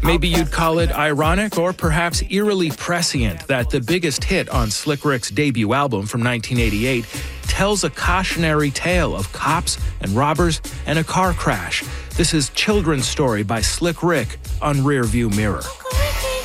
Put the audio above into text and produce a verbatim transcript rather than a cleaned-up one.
Maybe you'd call it ironic or perhaps eerily prescient that the biggest hit on Slick Rick's debut album from nineteen eighty-eight tells a cautionary tale of cops and robbers and a car crash. This is Children's Story by Slick Rick on Rearview Mirror.